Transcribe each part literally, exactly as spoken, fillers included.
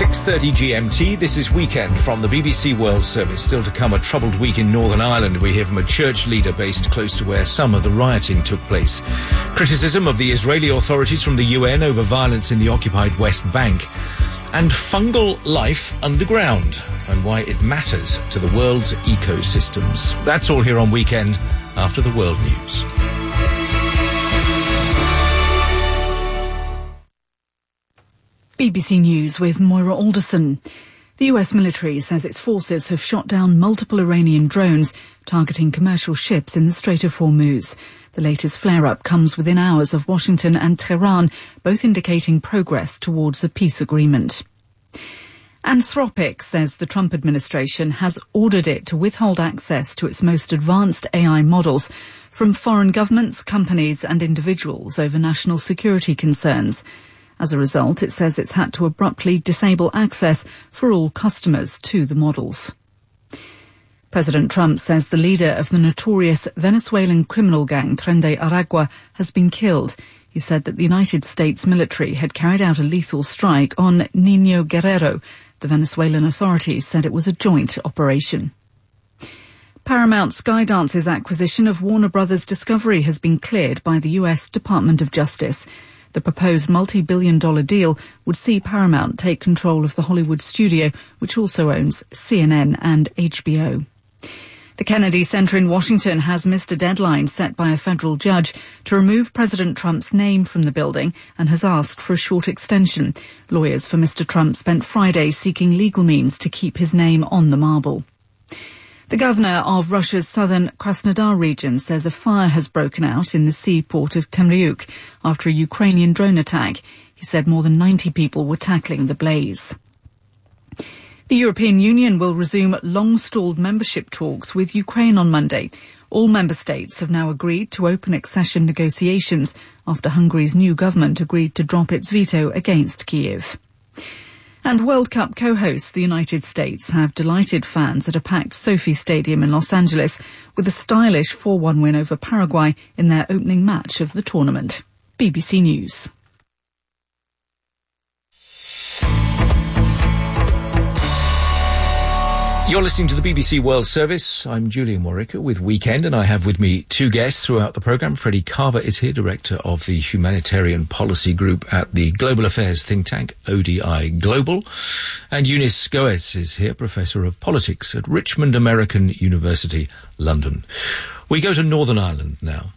six thirty G M T, this is Weekend from the B B C World Service. Still to come, a troubled week in Northern Ireland. We hear from a church leader based close to where some of the rioting took place. Criticism of the Israeli authorities from the U N over violence in the occupied West Bank. And fungal life underground, and why it matters to the world's ecosystems. That's all here on Weekend after the world news. B B C News with Moira Alderson. The U S military says its forces have shot down multiple Iranian drones targeting commercial ships in the Strait of Hormuz. The latest flare-up comes within hours of Washington and Tehran, both indicating progress towards a peace agreement. Anthropic says the Trump administration has ordered it to withhold access to its most advanced A I models from foreign governments, companies and individuals over national security concerns. As a result, it says it's had to abruptly disable access for all customers to the models. President Trump says the leader of the notorious Venezuelan criminal gang Tren de Aragua has been killed. He said that the United States military had carried out a lethal strike on Nino Guerrero. The Venezuelan authorities said it was a joint operation. Paramount Skydance's acquisition of Warner Brothers Discovery has been cleared by the U S Department of Justice. The proposed multi-billion dollar deal would see Paramount take control of the Hollywood studio, which also owns C N N and H B O. The Kennedy Center in Washington has missed a deadline set by a federal judge to remove President Trump's name from the building and has asked for a short extension. Lawyers for Mister Trump spent Friday seeking legal means to keep his name on the marble. The governor of Russia's southern Krasnodar region says a fire has broken out in the seaport of Temryuk after a Ukrainian drone attack. He said more than ninety people were tackling the blaze. The European Union will resume long-stalled membership talks with Ukraine on Monday. All member states have now agreed to open accession negotiations after Hungary's new government agreed to drop its veto against Kyiv. And World Cup co-hosts, the United States, have delighted fans at a packed SoFi Stadium in Los Angeles with a stylish four one win over Paraguay in their opening match of the tournament. B B C News. You're listening to the B B C World Service. I'm Julian Warwick with Weekend, and I have with me two guests throughout the programme. Freddie Carver is here, Director of the Humanitarian Policy Group at the Global Affairs think tank O D I Global. And Eunice Goetz is here, Professor of Politics at Richmond American University, London. We go to Northern Ireland now.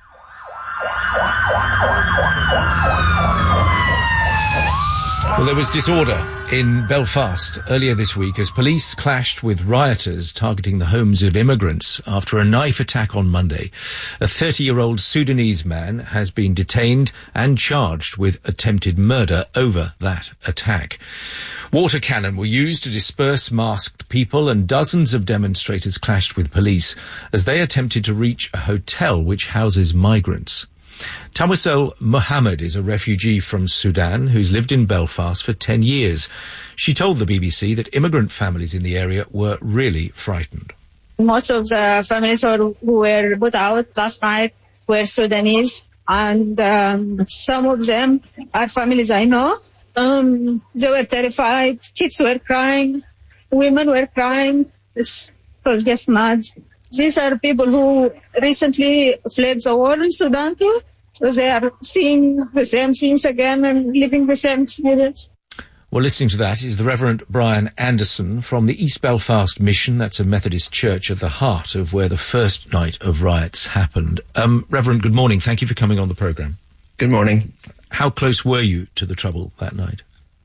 Well, there was disorder in Belfast earlier this week as police clashed with rioters targeting the homes of immigrants after a knife attack on Monday. A thirty-year-old Sudanese man has been detained and charged with attempted murder over that attack. Water cannon were used to disperse masked people, and dozens of demonstrators clashed with police as they attempted to reach a hotel which houses migrants. Tawassel Mohammed is a refugee from Sudan who's lived in Belfast for ten years. She told the B B C that immigrant families in the area were really frightened. Most of the families who were put out last night were Sudanese, and um, some of them are families I know. Um, they were terrified. Kids were crying. Women were crying. It was just mad. These are people who recently fled the war in Sudan too. So they are seeing the same things again and living the same experience. Well, listening to that is the Reverend Brian Anderson from the East Belfast Mission. That's a Methodist church at the heart of where the first night of riots happened. Um, Reverend, good morning. Thank you for coming on the programme. Good morning. How close were you to the trouble that night?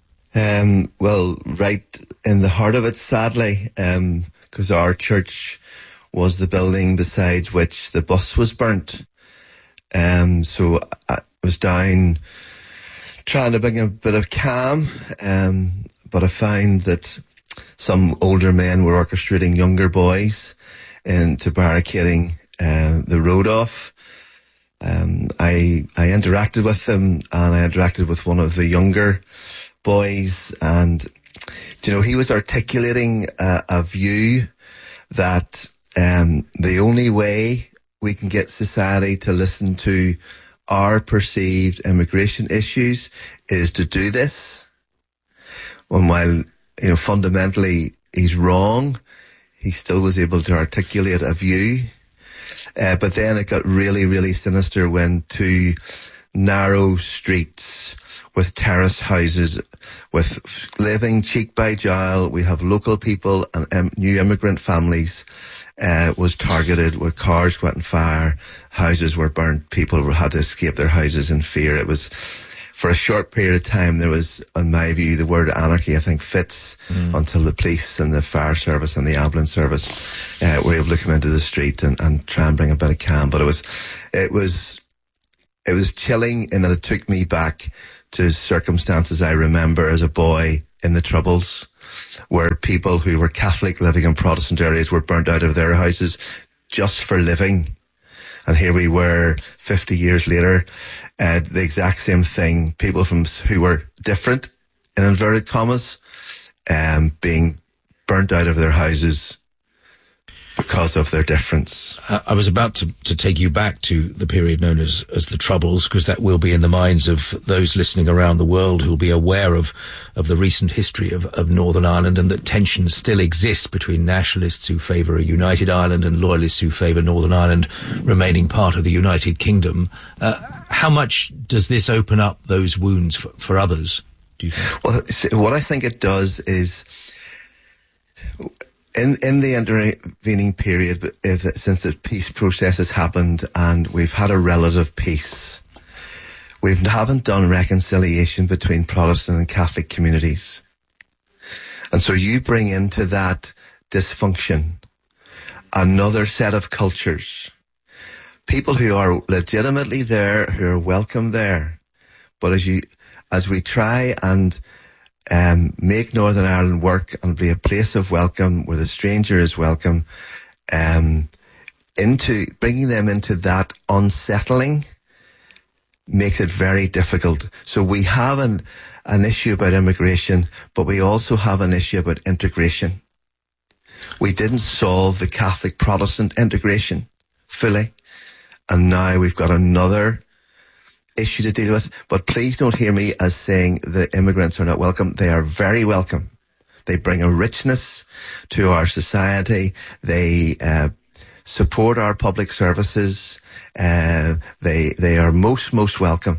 Um, well, right in the heart of it, sadly, because um, our church was the building beside which the bus was burnt. Um, so I was down trying to bring a bit of calm, um, but I found that some older men were orchestrating younger boys into barricading uh, the road off. Um, I I interacted with them, and I interacted with one of the younger boys, and you know, he was articulating uh, a view that um, the only way we can get society to listen to our perceived immigration issues is to do this. And while, you know, fundamentally he's wrong, he still was able to articulate a view. Uh, but then it got really, really sinister when two narrow streets with terrace houses, with living cheek by jowl, we have local people and um, new immigrant families, uh, was targeted, where cars went on fire, houses were burnt, people had to escape their houses in fear. It was, for a short period of time, there was, in my view, the word anarchy, I think, fits mm. until the police and the fire service and the ambulance service uh, were able to come into the street and, and try and bring a bit of calm. But it was, it was, it was chilling in that it took me back to circumstances I remember as a boy in the Troubles, where people who were Catholic living in Protestant areas were burnt out of their houses just for living. And here we were fifty years later, uh, the exact same thing, people from who were different, in inverted commas, um, being burnt out of their houses because of their difference. Uh, I was about to, to take you back to the period known as, as the Troubles, because that will be in the minds of those listening around the world who will be aware of, of the recent history of, of Northern Ireland, and that tensions still exist between nationalists who favour a united Ireland and loyalists who favour Northern Ireland remaining part of the United Kingdom. Uh, how much does this open up those wounds for, for others, do you think? Well, what I think it does is, In in the intervening period, if, since the peace process has happened and we've had a relative peace, we haven't done reconciliation between Protestant and Catholic communities. And so you bring into that dysfunction another set of cultures. People who are legitimately there, who are welcome there. But as you, as we try and Um, make Northern Ireland work and be a place of welcome where the stranger is welcome, um, into bringing them into that unsettling makes it very difficult. So we have an, an issue about immigration, but we also have an issue about integration. We didn't solve the Catholic Protestant integration fully, and now we've got another issue to deal with. But please don't hear me as saying the immigrants are not welcome. They are very welcome. They bring a richness to our society. They uh, support our public services. Uh, they they are most, most welcome.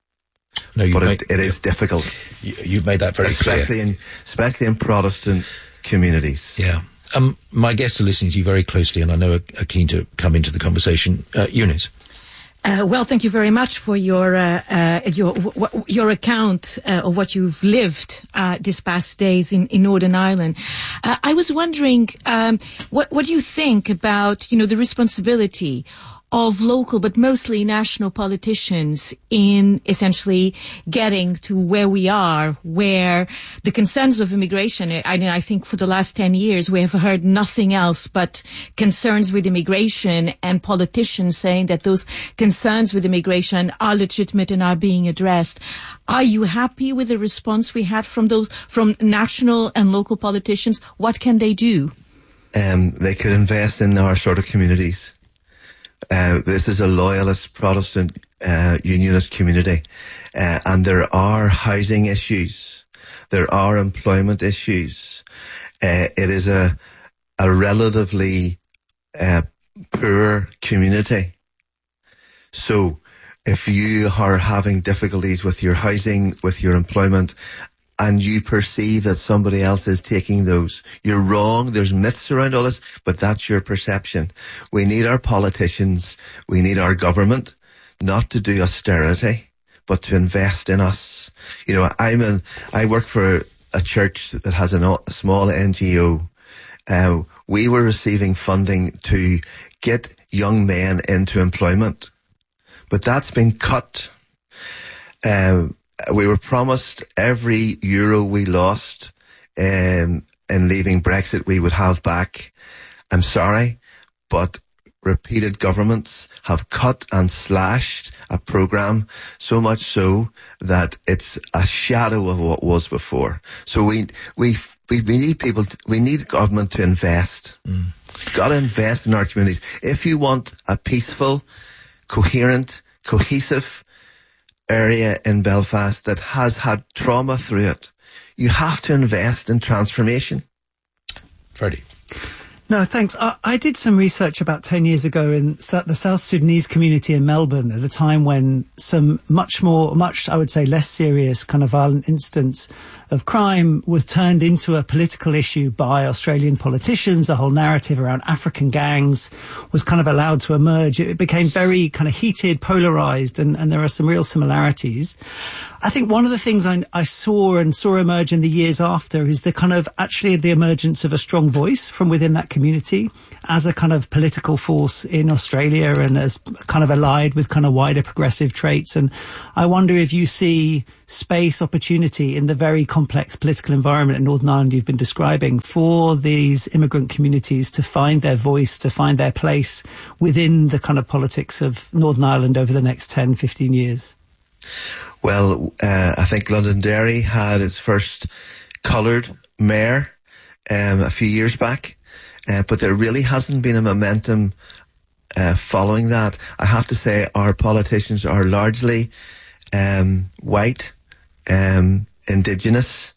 No, but made, it, it is difficult. You, you've made that very especially clear. In, especially in Protestant communities. Yeah. Um, my guests are listening to you very closely, and I know are, are keen to come into the conversation. Uh, Eunice. Uh, well, thank you very much for your uh, uh, your w- your account uh, of what you've lived uh, these past days in, in Northern Ireland. Uh, I was wondering, um, what what do you think about, you know, the responsibility of local but mostly national politicians in essentially getting to where we are, where the concerns of immigration, I, I think for the last ten years we have heard nothing else but concerns with immigration, and politicians saying that those concerns with immigration are legitimate and are being addressed. Are you happy with the response we had from those, from national and local politicians? What can they do? Um, they could invest in our sort of communities. Uh, this is a loyalist Protestant uh, unionist community, uh, and there are housing issues, there are employment issues. Uh, it is a a relatively uh, poor community. So, if you are having difficulties with your housing, with your employment, and you perceive that somebody else is taking those, you're wrong. There's myths around all this, but that's your perception. We need our politicians, we need our government not to do austerity, but to invest in us. You know, I'm in, I work for a church that has a, a small N G O. Uh, we were receiving funding to get young men into employment, but that's been cut. Uh, We were promised every euro we lost um, in leaving Brexit we would have back. I'm sorry, but repeated governments have cut and slashed a programme, so much so that it's a shadow of what was before. So we we we, we need people, to, we need government to invest. Mm. Got to invest in our communities. If you want a peaceful, coherent, cohesive area in Belfast that has had trauma through it, you have to invest in transformation. Freddie. No, thanks. I, I did some research about ten years ago in the South Sudanese community in Melbourne at a time when some much more, much, I would say, less serious kind of violent instance of crime was turned into a political issue by Australian politicians. A whole narrative around African gangs was kind of allowed to emerge. It became very kind of heated, polarized, and, and there are some real similarities. I think one of the things I, I saw and saw emerge in the years after is the kind of actually the emergence of a strong voice from within that community as a kind of political force in Australia and as kind of allied with kind of wider progressive traits. And I wonder if you see space, opportunity in the very complex political environment in Northern Ireland you've been describing for these immigrant communities to find their voice, to find their place within the kind of politics of Northern Ireland over the next ten, fifteen years. Well, uh, I think Londonderry had its first coloured mayor um, a few years back, uh, but there really hasn't been a momentum uh, following that. I have to say our politicians are largely um, white, um, indigenous.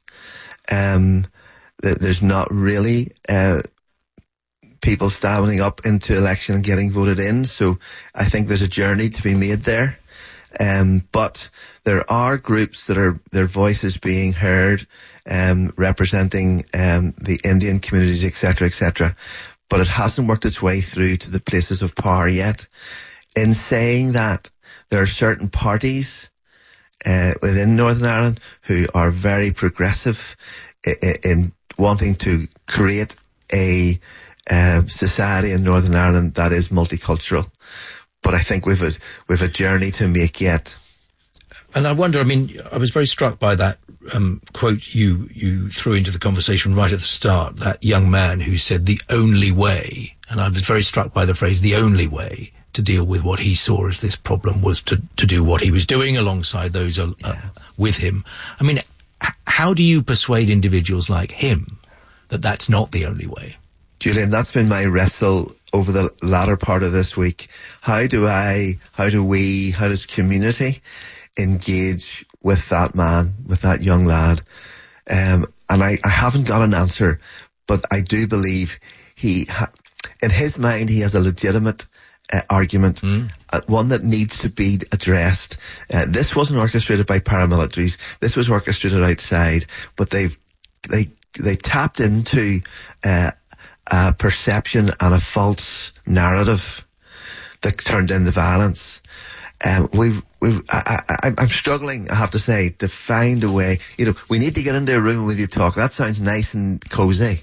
Um, th- there's not really uh, people standing up into election and getting voted in, so I think there's a journey to be made there. Um, but there are groups that are, their voices being heard, um, representing, um, the Indian communities, et cetera, et cetera. But it hasn't worked its way through to the places of power yet. In saying that, there are certain parties, uh, within Northern Ireland who are very progressive in, in wanting to create a, uh, society in Northern Ireland that is multicultural. But I think we've a, we've a journey to make yet. And I wonder, I mean, I was very struck by that um, quote you, you threw into the conversation right at the start, that young man who said the only way, and I was very struck by the phrase the only way to deal with what he saw as this problem was to, to do what he was doing alongside those uh, yeah. with him. I mean, h- how do you persuade individuals like him that that's not the only way? Julian, that's been my wrestle over the latter part of this week. How do I, how do we, how does community engage with that man, with that young lad? Um, and I, I haven't got an answer, but I do believe he, ha- in his mind, he has a legitimate uh, argument, mm. uh, one that needs to be addressed. Uh, this wasn't orchestrated by paramilitaries. This was orchestrated outside, but they've, they, they tapped into, uh, a perception and a false narrative that turned into violence. Um, we've, we've, I, I, I'm struggling, I have to say, to find a way. You know, we need to get into a room with you talk. That sounds nice and cozy.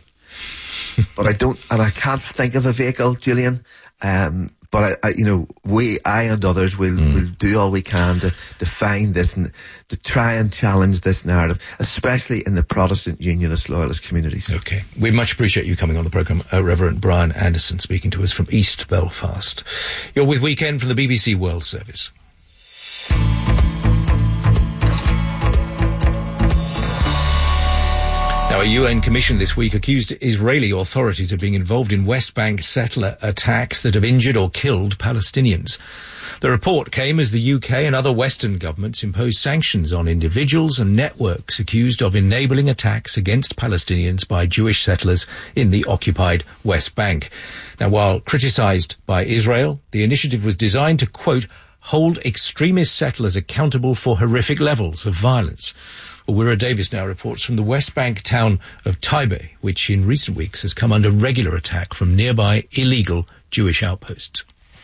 But I don't, and I can't think of a vehicle, Julian. Um, but I, I, you know, we, I and others will, mm. will do all we can to, to find this and to try and challenge this narrative, especially in the Protestant Unionist Loyalist communities. Okay. We much appreciate you coming on the programme, uh, Reverend Brian Anderson, speaking to us from East Belfast. You're with Weekend from the B B C World Service. Now, a U N commission this week accused Israeli authorities of being involved in West Bank settler attacks that have injured or killed Palestinians. The report came as the U K and other Western governments imposed sanctions on individuals and networks accused of enabling attacks against Palestinians by Jewish settlers in the occupied West Bank. Now, while criticised by Israel, the initiative was designed to, quote, hold extremist settlers accountable for horrific levels of violence. Wira Davis now reports from the West Bank town of Taibe, which in recent weeks has come under regular attack from nearby illegal Jewish outposts.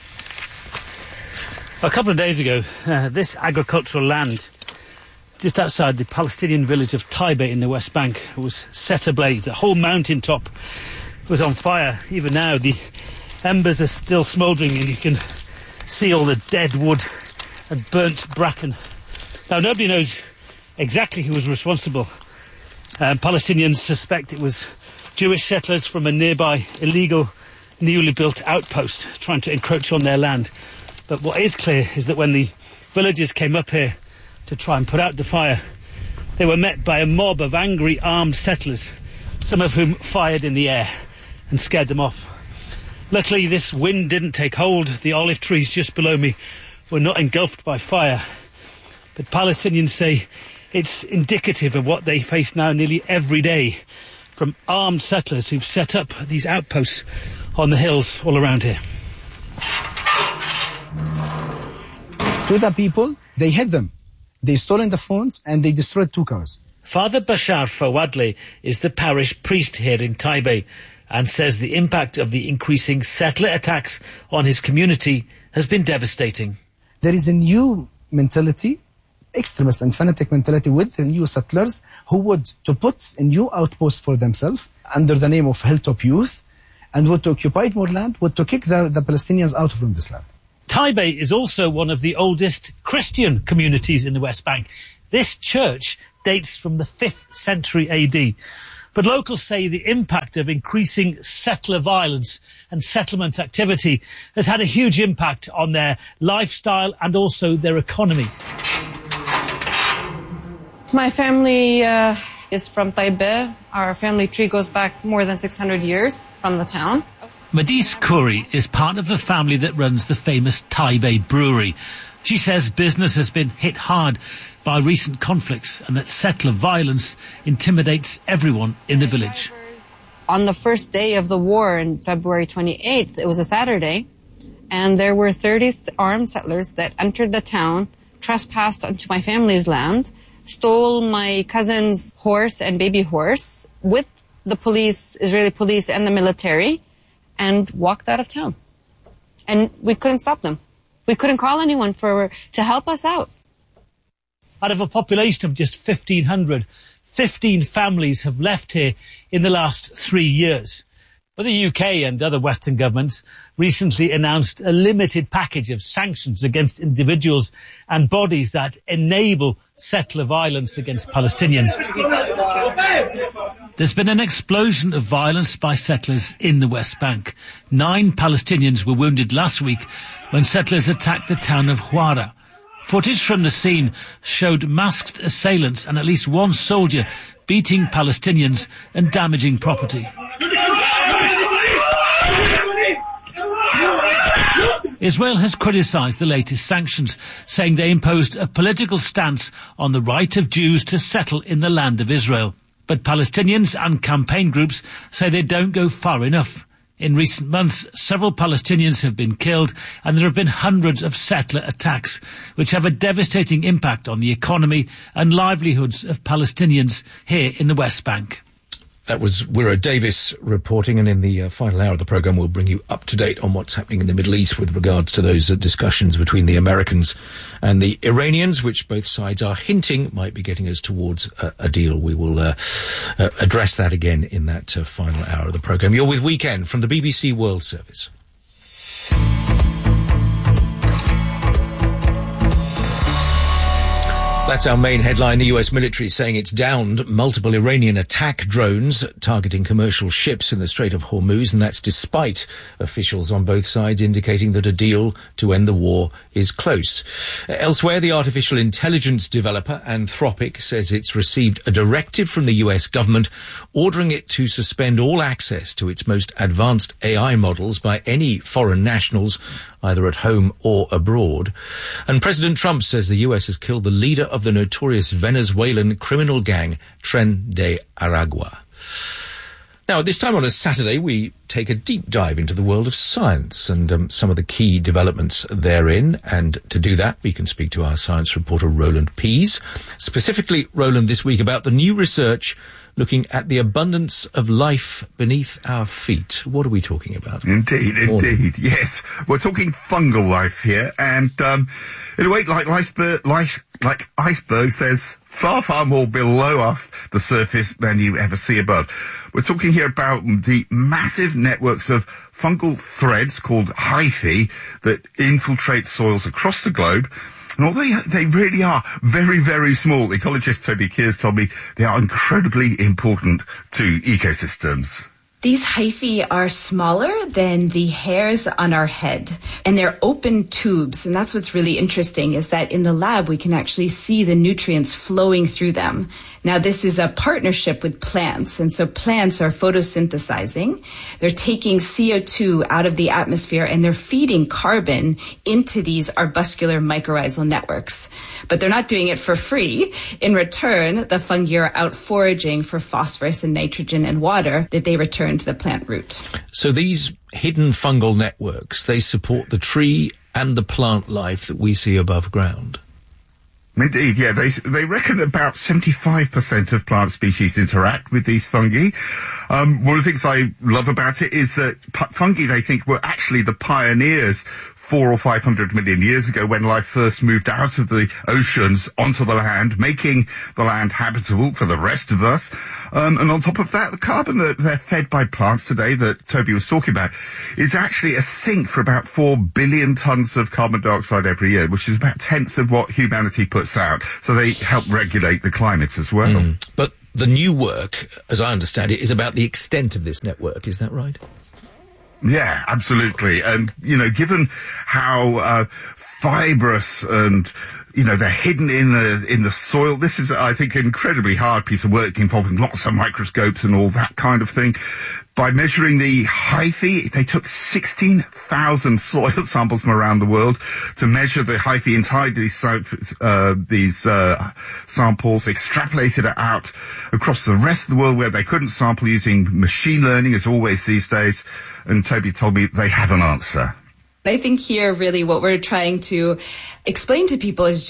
A couple of days ago, uh, this agricultural land just outside the Palestinian village of Taibe in the West Bank was set ablaze. The whole mountaintop was on fire. Even now, the embers are still smouldering and you can see all the dead wood and burnt bracken. Now, nobody knows exactly who was responsible. Um, Palestinians suspect it was Jewish settlers from a nearby illegal, newly built outpost trying to encroach on their land. But what is clear is that when the villagers came up here to try and put out the fire, they were met by a mob of angry armed settlers, some of whom fired in the air and scared them off. Luckily, this wind didn't take hold. The olive trees just below me were not engulfed by fire. But Palestinians say It's indicative of what they face now nearly every day from armed settlers who've set up these outposts on the hills all around here. To the people, they hit them. They stolen the phones and they destroyed two cars. Father Bashar Fawadli is the parish priest here in Taipei and says the impact of the increasing settler attacks on his community has been devastating. There is a new mentality, extremist and fanatic mentality with the new settlers who would to put a new outpost for themselves under the name of Hilltop Youth and would to occupy more land, would to kick the, the Palestinians out from this land. Taipei is also one of the oldest Christian communities in the West Bank. This church dates from the fifth century A D. But locals say the impact of increasing settler violence and settlement activity has had a huge impact on their lifestyle and also their economy. My family uh, is from Taipei. Our family tree goes back more than six hundred years from the town. Madis Khoury is part of the family that runs the famous Taipei brewery. She says business has been hit hard by recent conflicts and that settler violence intimidates everyone in the village. On the first day of the war in February twenty-eighth, it was a Saturday, and there were thirty armed settlers that entered the town, trespassed onto my family's land, stole my cousin's horse and baby horse with the police, Israeli police and the military, and walked out of town. And we couldn't stop them. We couldn't call anyone for to help us out. Out of a population of just fifteen hundred, fifteen families have left here in the last three years. But the U K and other Western governments recently announced a limited package of sanctions against individuals and bodies that enable settler violence against Palestinians. There's been an explosion of violence by settlers in the West Bank. Nine Palestinians were wounded last week when settlers attacked the town of Huara. Footage from the scene showed masked assailants and at least one soldier beating Palestinians and damaging property. Israel has criticised the latest sanctions, saying they imposed a political stance on the right of Jews to settle in the land of Israel. But Palestinians and campaign groups say they don't go far enough. In recent months, several Palestinians have been killed and there have been hundreds of settler attacks, which have a devastating impact on the economy and livelihoods of Palestinians here in the West Bank. That was Wira Davis reporting, and in the uh, final hour of the programme we'll bring you up to date on what's happening in the Middle East with regards to those uh, discussions between the Americans and the Iranians, which both sides are hinting might be getting us towards uh, a deal. We will uh, uh, address that again in that uh, final hour of the programme. You're with Weekend from the B B C World Service. That's our main headline. The U S military saying it's downed multiple Iranian attack drones targeting commercial ships in the Strait of Hormuz, and that's despite officials on both sides indicating that a deal to end the war is close. Elsewhere, the artificial intelligence developer Anthropic says it's received a directive from the U S government ordering it to suspend all access to its most advanced A I models by any foreign nationals, either at home or abroad. And President Trump says the U S has killed the leader of the notorious Venezuelan criminal gang, Tren de Aragua. Now, at this time on a Saturday, we take a deep dive into the world of science and um, some of the key developments therein. And to do that, we can speak to our science reporter, Roland Pease. Specifically, Roland, this week about the new research looking at the abundance of life beneath our feet. What are we talking about? Indeed, indeed, yes. We're talking fungal life here, and um, in a way, like iceberg, like, like icebergs, there's far, far more below off the surface than you ever see above. We're talking here about the massive networks of fungal threads called hyphae that infiltrate soils across the globe. And although they, they really are very, very small, ecologist Toby Kears told me they are incredibly important to ecosystems. These hyphae are smaller than the hairs on our head, and they're open tubes. And that's what's really interesting, is that in the lab, we can actually see the nutrients flowing through them. Now, this is a partnership with plants. And so plants are photosynthesizing. They're taking C O two out of the atmosphere, and they're feeding carbon into these arbuscular mycorrhizal networks. But they're not doing it for free. In return, the fungi are out foraging for phosphorus and nitrogen and water that they return to the plant root. So these hidden fungal networks, they support the tree and the plant life that we see above ground. Indeed, yeah. They they reckon about seventy-five percent of plant species interact with these fungi. Um, one of the things I love about it is that p- fungi, they think, were actually the pioneers four or five hundred million years ago when life first moved out of the oceans onto the land, making the land habitable for the rest of us. Um, and on top of that, the carbon that they're fed by plants today that Toby was talking about is actually a sink for about four billion tons of carbon dioxide every year, which is about a tenth of what humanity puts out. So they help regulate the climate as well. Mm. But the new work, as I understand it, is about the extent of this network. Is that right? Yeah, absolutely. And, you know, given how uh, fibrous and, you know, they're hidden in the in the soil, this is, I think, an incredibly hard piece of work involving lots of microscopes and all that kind of thing. By measuring the hyphae, they took sixteen thousand soil samples from around the world to measure the hyphae inside these uh, these uh, samples, extrapolated it out across the rest of the world where they couldn't sample using machine learning, as always these days. And Toby told me they have an answer. I think here really what we're trying to explain to people is